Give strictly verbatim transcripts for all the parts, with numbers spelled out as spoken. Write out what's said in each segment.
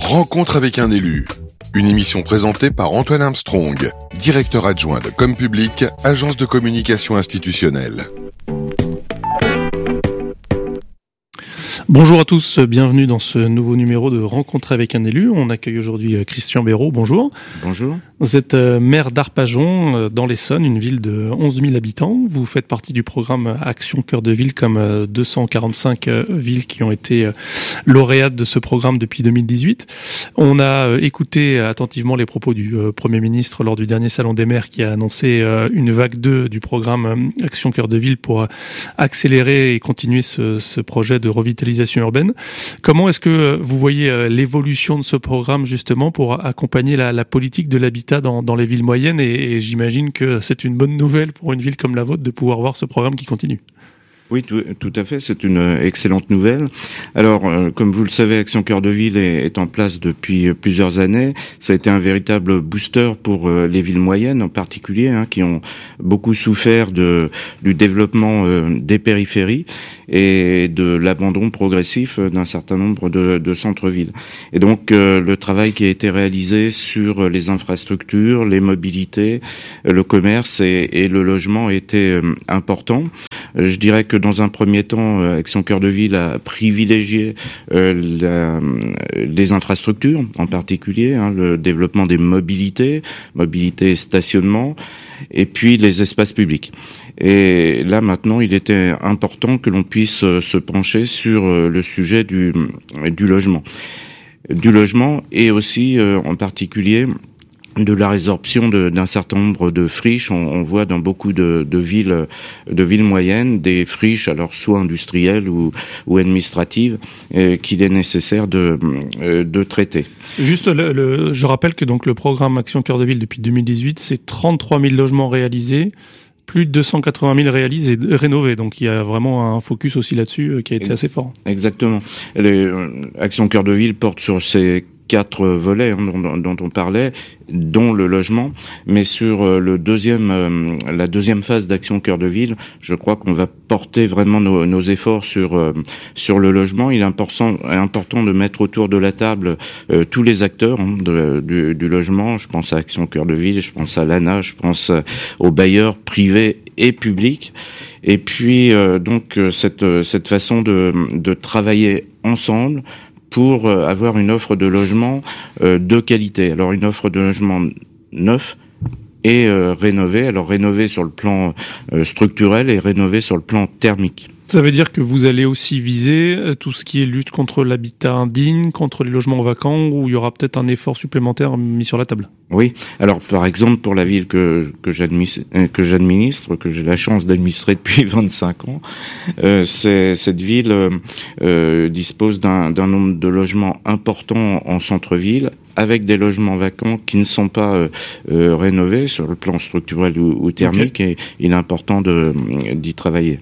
Rencontre avec un élu. Une émission présentée par Antoine Armstrong, directeur adjoint de Com Public, agence de communication institutionnelle. Bonjour à tous, bienvenue dans ce nouveau numéro de Rencontre avec un élu. On accueille aujourd'hui Christian Béraud, bonjour. Bonjour. Vous êtes maire d'Arpajon, dans l'Essonne, une ville de onze mille habitants. Vous faites partie du programme Action Cœur de Ville, comme deux cent quarante-cinq villes qui ont été lauréates de ce programme depuis deux mille dix-huit. On a écouté attentivement les propos du Premier ministre lors du dernier Salon des maires qui a annoncé une vague deux du programme Action Cœur de Ville pour accélérer et continuer ce, ce projet de revitalisation urbaine. Comment est-ce que vous voyez l'évolution de ce programme justement pour accompagner la, la politique de l'habitat dans, dans les villes moyennes et, et j'imagine que c'est une bonne nouvelle pour une ville comme la vôtre de pouvoir voir ce programme qui continue. Oui, tout, tout à fait. C'est une excellente nouvelle. Alors, euh, comme vous le savez, Action Cœur de Ville est, est en place depuis plusieurs années. Ça a été un véritable booster pour euh, les villes moyennes en particulier, hein, qui ont beaucoup souffert de du développement euh, des périphéries et de l'abandon progressif d'un certain nombre de, de centres-villes. Et donc, euh, le travail qui a été réalisé sur les infrastructures, les mobilités, le commerce et, et le logement était euh, important. Je dirais que dans un premier temps, Action Cœur de Ville a privilégié euh, la, les infrastructures, en particulier, hein, le développement des mobilités, mobilité et stationnement, et puis les espaces publics. Et là, maintenant, il était important que l'on puisse se pencher sur le sujet du, du logement. Du logement et aussi, euh, en particulier, de la résorption de, d'un certain nombre de friches. On, on voit dans beaucoup de, de villes, de villes moyennes, des friches, alors soit industrielles ou, ou administratives, euh, qu'il est nécessaire de, euh, de traiter. Juste, le, le, je rappelle que donc le programme Action Cœur de Ville depuis deux mille dix-huit, c'est trente-trois mille logements réalisés, plus de deux cent quatre-vingt mille réalisés et rénovés. Donc il y a vraiment un focus aussi là-dessus euh, qui a été assez fort. Exactement. Les, euh, Action Cœur de Ville porte sur ces quatre volets hein, dont, dont on parlait, dont le logement, mais sur le deuxième, euh, la deuxième phase d'Action Cœur de Ville, je crois qu'on va porter vraiment nos, nos efforts sur euh, sur le logement. Il est important, important de mettre autour de la table euh, tous les acteurs hein, de, du, du logement. Je pense à Action Cœur de Ville, je pense à l'A N A, je pense aux bailleurs privés et publics. Et puis euh, donc cette cette façon de de travailler ensemble pour avoir une offre de logement euh, de qualité. Alors une offre de logement neuf et euh, rénové. Alors rénové sur le plan euh, structurel et rénové sur le plan thermique. Ça veut dire que vous allez aussi viser tout ce qui est lutte contre l'habitat indigne, contre les logements vacants, où il y aura peut-être un effort supplémentaire mis sur la table. Oui. Alors, par exemple, pour la ville que, que j'administre, que j'administre, que j'ai la chance d'administrer depuis vingt-cinq ans, euh, c'est, cette ville euh, dispose d'un, d'un nombre de logements importants en centre-ville, avec des logements vacants qui ne sont pas euh, euh, rénovés sur le plan structurel ou, ou thermique, okay. Et il est important de, d'y travailler.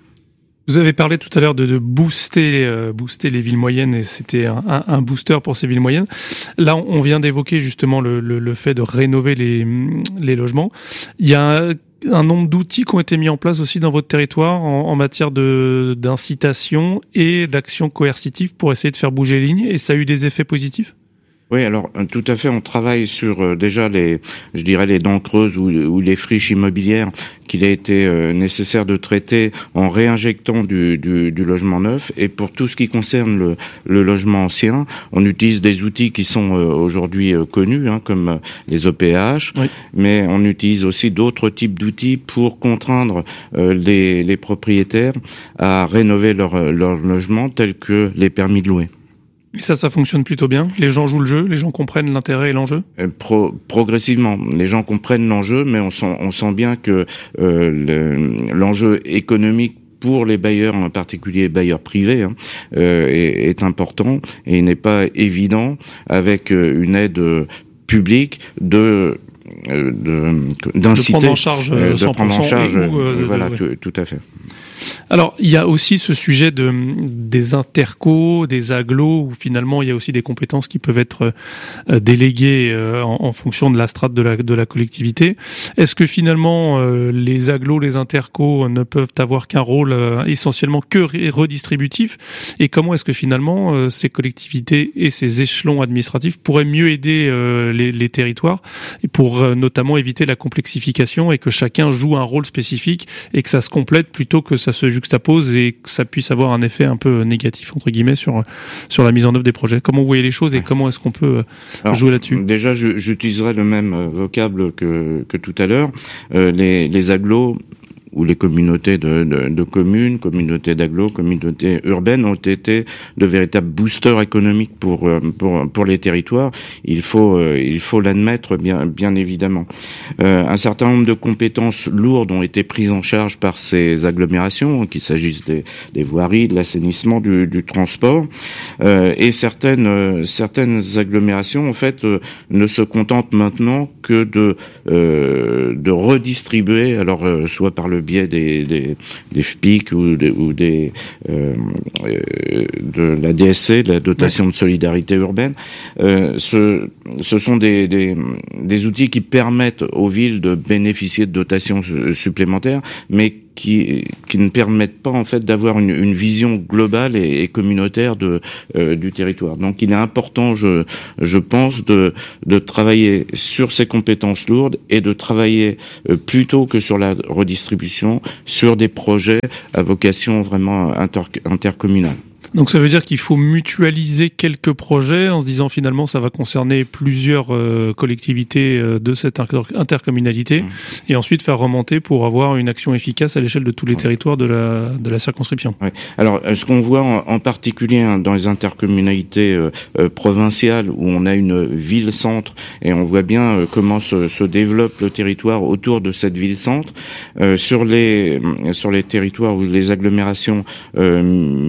Vous avez parlé tout à l'heure de, de booster, euh, booster les villes moyennes et c'était un, un, un booster pour ces villes moyennes. Là, on vient d'évoquer justement le, le, le fait de rénover les, les logements. Il y a un, un nombre d'outils qui ont été mis en place aussi dans votre territoire en, en matière de, d'incitation et d'action coercitive pour essayer de faire bouger les lignes et ça a eu des effets positifs ? Oui, alors tout à fait. On travaille sur euh, déjà les, je dirais les dents creuses ou, ou les friches immobilières qu'il a été euh, nécessaire de traiter en réinjectant du, du, du logement neuf. Et pour tout ce qui concerne le, le logement ancien, on utilise des outils qui sont euh, aujourd'hui euh, connus, hein, comme euh, les O P H, oui. Mais on utilise aussi d'autres types d'outils pour contraindre euh, les, les propriétaires à rénover leur, leur logement, tels que les permis de louer. Et ça, ça fonctionne plutôt bien. Les gens jouent le jeu, les gens comprennent l'intérêt et l'enjeu. Pro- progressivement, les gens comprennent l'enjeu, mais on sent, on sent bien que euh, le, l'enjeu économique pour les bailleurs, en particulier bailleurs privés, hein, euh, est, est important et il n'est pas évident avec une aide publique de de d'inciter, de prendre en charge, euh, de prendre en charge, ou, euh, voilà, de, tout, tout à fait. Alors, il y a aussi ce sujet de, des intercos, des agglos, où finalement il y a aussi des compétences qui peuvent être euh, déléguées euh, en, en fonction de la strate de la, de la collectivité. Est-ce que finalement euh, les agglos, les intercos ne peuvent avoir qu'un rôle euh, essentiellement que redistributif? Et comment est-ce que finalement euh, ces collectivités et ces échelons administratifs pourraient mieux aider euh, les, les territoires et pour euh, notamment éviter la complexification et que chacun joue un rôle spécifique et que ça se complète plutôt que ça se juxtapose et que ça puisse avoir un effet un peu négatif entre guillemets sur sur la mise en œuvre des projets. Comment vous voyez les choses et comment est-ce qu'on peut Alors, jouer là-dessus? Déjà, je, j'utiliserai le même vocable que que tout à l'heure. Euh, les les agglos où les communautés de, de, de communes, communautés d'agglos, communautés urbaines ont été de véritables boosters économiques pour pour pour les territoires. Il faut il faut l'admettre bien bien évidemment. Euh, un certain nombre de compétences lourdes ont été prises en charge par ces agglomérations, qu'il s'agisse des, des voiries, de l'assainissement, du, du transport, euh, et certaines euh, certaines agglomérations en fait euh, ne se contentent maintenant que de euh, de redistribuer, alors euh, soit par le biais des, des, des F P I C ou des, ou des euh, de la D S C, de la dotation ouais. de solidarité urbaine. Euh, ce, ce sont des, des, des outils qui permettent aux villes de bénéficier de dotations supplémentaires, mais qui qui ne permettent pas en fait d'avoir une, une vision globale et, et communautaire de euh, du territoire. Donc il est important, je je pense, de de travailler sur ces compétences lourdes et de travailler euh, plutôt que sur la redistribution sur des projets à vocation vraiment inter, intercommunale. Donc ça veut dire qu'il faut mutualiser quelques projets en se disant finalement ça va concerner plusieurs euh, collectivités euh, de cette intercommunalité mmh. et ensuite faire remonter pour avoir une action efficace à l'échelle de tous les ouais. territoires de la de la circonscription. Ouais. Alors ce qu'on voit en, en particulier hein, dans les intercommunalités euh, euh, provinciales où on a une ville-centre et on voit bien euh, comment se, se développe le territoire autour de cette ville-centre, euh, sur les sur les territoires où les agglomérations euh,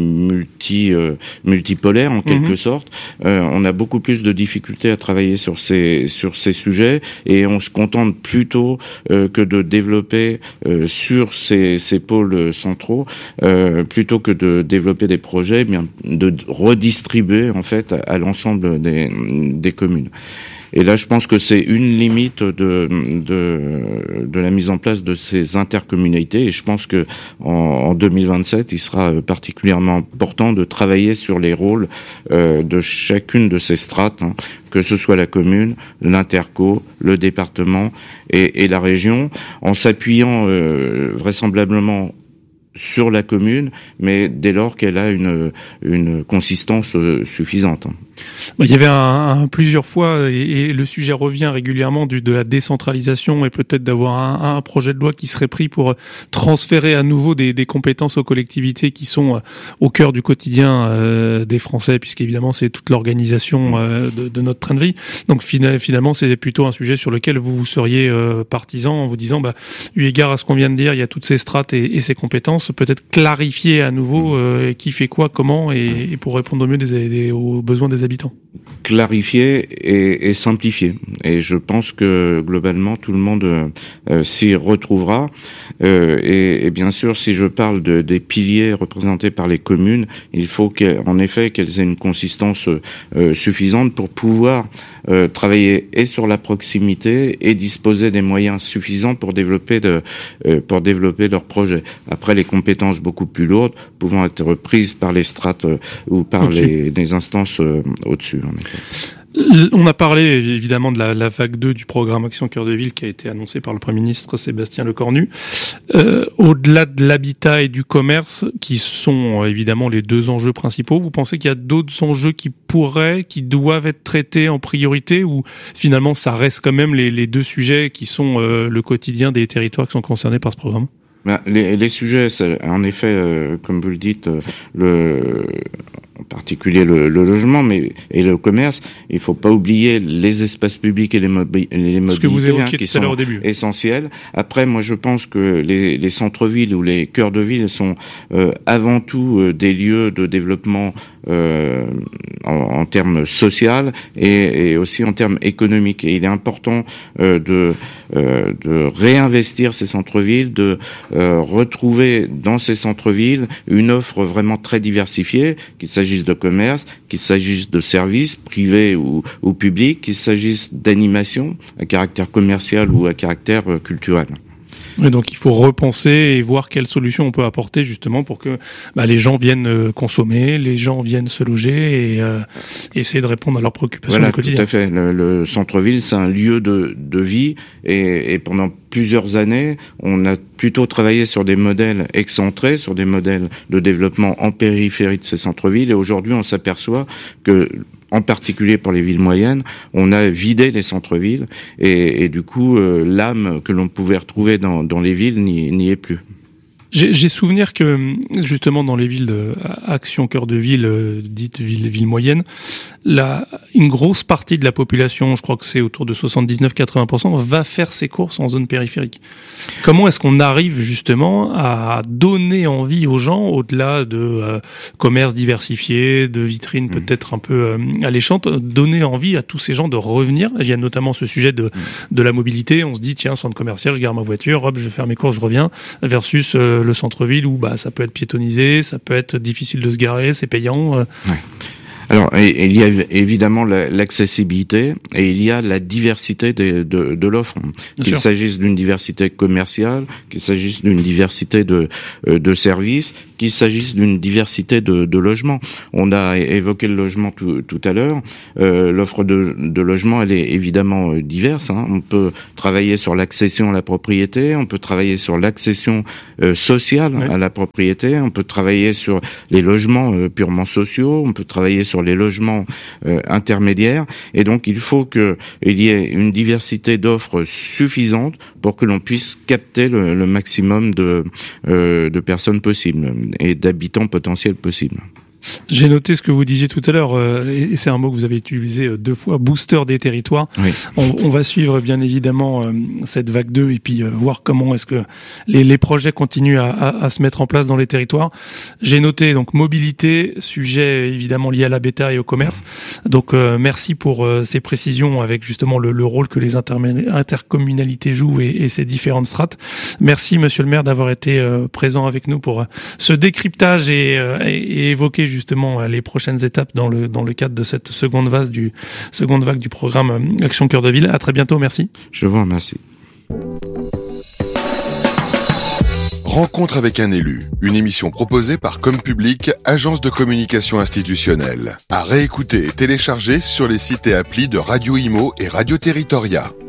multi Euh, multipolaire en quelque mmh. sorte. Euh, on a beaucoup plus de difficultés à travailler sur ces sur ces sujets et on se contente plutôt euh, que de développer euh, sur ces ces pôles centraux euh, plutôt que de développer des projets, eh bien de redistribuer en fait à, à l'ensemble des des communes. Et là, je pense que c'est une limite de, de, de la mise en place de ces intercommunalités. Et je pense que en, en deux mille vingt-sept, il sera particulièrement important de travailler sur les rôles euh, de chacune de ces strates, hein, que ce soit la commune, l'interco, le département et, et la région, en s'appuyant euh, vraisemblablement sur la commune, mais dès lors qu'elle a une, une consistance euh, suffisante. Il y avait un, un, plusieurs fois, et, et le sujet revient régulièrement, du, de la décentralisation et peut-être d'avoir un, un projet de loi qui serait pris pour transférer à nouveau des, des compétences aux collectivités qui sont au cœur du quotidien euh, des Français, puisqu'évidemment c'est toute l'organisation euh, de, de notre train de vie. Donc finalement c'est plutôt un sujet sur lequel vous, vous seriez euh, partisan en vous disant, bah, eu égard à ce qu'on vient de dire, il y a toutes ces strates et, et ces compétences, peut-être clarifier à nouveau euh, qui fait quoi, comment, et, et pour répondre au mieux des, des, aux besoins des habitants. Clarifier et, et simplifier. Et je pense que globalement tout le monde euh, s'y retrouvera. Euh, et, et bien sûr, si je parle de, des piliers représentés par les communes, il faut qu'en effet qu'elles aient une consistance euh, suffisante pour pouvoir euh, travailler et sur la proximité et disposer des moyens suffisants pour développer de, euh, pour développer leurs projets. Après, les compétences beaucoup plus lourdes pouvant être prises par les strates euh, ou par les, les instances euh, au-dessus. En effet. On a parlé évidemment de la, la vague deux du programme Action Cœur de Ville qui a été annoncé par le Premier ministre Sébastien Lecornu. Euh, au-delà de l'habitat et du commerce, qui sont évidemment les deux enjeux principaux, vous pensez qu'il y a d'autres enjeux qui pourraient, qui doivent être traités en priorité, ou finalement ça reste quand même les, les deux sujets qui sont euh, le quotidien des territoires qui sont concernés par ce programme? Ben, les, les sujets, en effet, euh, comme vous le dites, euh, le, en particulier le, le logement, mais et le commerce, il faut pas oublier les espaces publics et les, mobi- les mobilités, ce que vous évoquiez hein, qui tout à l'heure sont au début. essentiels. Après, moi, je pense que les, les centres-villes ou les cœurs de ville sont euh, avant tout euh, des lieux de développement euh, en, termes social et, et aussi en termes économiques. Et il est important euh, de, euh, de réinvestir ces centres-villes, de euh, retrouver dans ces centres-villes une offre vraiment très diversifiée, qu'il s'agisse de commerce, qu'il s'agisse de services privés ou, ou publics, qu'il s'agisse d'animation à caractère commercial ou à caractère euh, culturel. Et donc il faut repenser et voir quelles solutions on peut apporter justement pour que bah, les gens viennent euh, consommer, les gens viennent se loger et euh, essayer de répondre à leurs préoccupations voilà, du quotidien. Tout à fait. Le, le centre-ville, c'est un lieu de, de vie et, et pendant plusieurs années, on a plutôt travaillé sur des modèles excentrés, sur des modèles de développement en périphérie de ces centres-villes. Et aujourd'hui, on s'aperçoit que en particulier pour les villes moyennes, on a vidé les centres-villes et, et du coup, euh, l'âme que l'on pouvait retrouver dans, dans les villes n'y, n'y est plus. J'ai, j'ai souvenir que justement dans les villes de Action Cœur de Ville, euh, dites villes villes moyennes, la une grosse partie de la population, je crois que c'est autour de soixante-dix-neuf à quatre-vingts pour cent, va faire ses courses en zone périphérique. Comment est-ce qu'on arrive justement à donner envie aux gens, au-delà de euh, commerce diversifié, de vitrines mmh. peut-être un peu euh, alléchantes, donner envie à tous ces gens de revenir? Il y a notamment ce sujet de, mmh. de la mobilité. On se dit tiens, centre commercial, je garde ma voiture, hop, je vais faire mes courses, je reviens, versus euh, le centre-ville où bah ça peut être piétonisé, ça peut être difficile de se garer, c'est payant. Euh. Ouais. Alors, il y a évidemment l'accessibilité et il y a la diversité de, de, de l'offre. Qu'il s'agisse d'une diversité commerciale, qu'il s'agisse d'une diversité de, de services, qu'il s'agisse d'une diversité de, de logements. On a évoqué le logement tout, tout à l'heure. Euh, l'offre de, de logement, elle est évidemment diverse. Hein. On peut travailler sur l'accession à la propriété, on peut travailler sur l'accession euh, sociale oui. à la propriété, on peut travailler sur les logements euh, purement sociaux, on peut travailler sur les logements euh, intermédiaires, et donc il faut qu'il y ait une diversité d'offres suffisante pour que l'on puisse capter le, le maximum de, euh, de personnes possibles et d'habitants potentiels possibles. J'ai noté ce que vous disiez tout à l'heure, euh, et c'est un mot que vous avez utilisé deux fois, booster des territoires. Oui. On, on va suivre bien évidemment euh, cette vague deux et puis euh, voir comment est-ce que les, les projets continuent à, à, à se mettre en place dans les territoires. J'ai noté donc mobilité, sujet évidemment lié à l'habitat et au commerce. Donc euh, merci pour euh, ces précisions avec justement le, le rôle que les intermé- intercommunalités jouent et, et ces différentes strates. Merci Monsieur le maire d'avoir été euh, présent avec nous pour euh, ce décryptage et, euh, et, et évoquer justement les prochaines étapes dans le dans le cadre de cette seconde vague du seconde vague du programme Action Cœur de Ville. À très bientôt, merci. Je vous remercie. Rencontre avec un élu, une émission proposée par Comme Public, agence de communication institutionnelle. À réécouter et télécharger sur les sites et applis de Radio Imo et Radio Territoria.